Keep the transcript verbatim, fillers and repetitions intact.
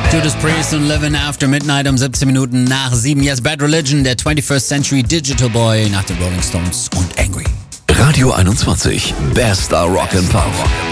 Judas Priest und Living After Midnight um siebzehn Minuten nach sieben. Yes, Bad Religion, der twenty-first Century Digital Boy nach den Rolling Stones und Angry. Radio einundzwanzig, bester Rock'n'Pop.